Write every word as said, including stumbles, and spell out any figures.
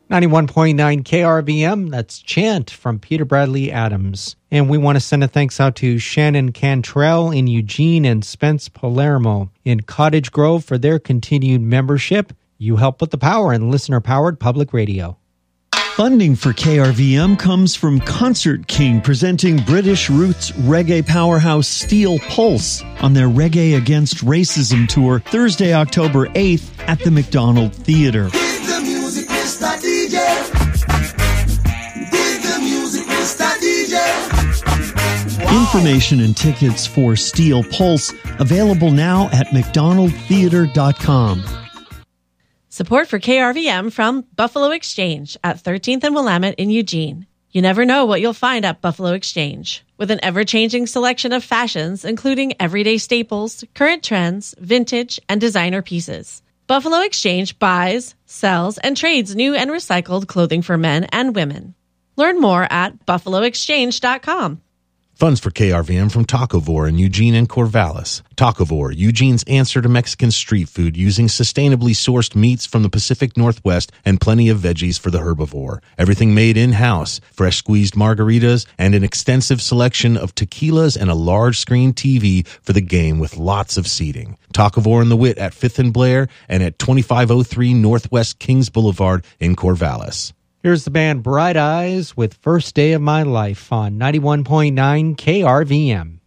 ninety-one point nine K R V M, that's Chant from Peter Bradley Adams. And we want to send a thanks out to Shannon Cantrell in Eugene and Spence Palermo in Cottage Grove for their continued membership. You help put the power in listener-powered public radio. Funding for K R V M comes from Concert King, presenting British roots reggae powerhouse Steel Pulse on their Reggae Against Racism tour Thursday, October eighth at the McDonald Theatre. Dig the music, Mister D J. Dig the music, Mister D J. Wow. Information and tickets for Steel Pulse available now at mcdonald theatre dot com. Support for K R V M from Buffalo Exchange at thirteenth and Willamette in Eugene. You never know what you'll find at Buffalo Exchange. With an ever-changing selection of fashions, including everyday staples, current trends, vintage, and designer pieces. Buffalo Exchange buys, sells, and trades new and recycled clothing for men and women. Learn more at buffalo exchange dot com. Funds for K R V M from Tacovore in Eugene and Corvallis. Tacovore, Eugene's answer to Mexican street food, using sustainably sourced meats from the Pacific Northwest and plenty of veggies for the herbivore. Everything made in-house, fresh squeezed margaritas, and an extensive selection of tequilas and a large screen T V for the game with lots of seating. Tacovore and the Wit at fifth and Blair and at twenty-five oh three Northwest Kings Boulevard in Corvallis. Here's the band Bright Eyes with First Day of My Life on ninety-one point nine K R V M.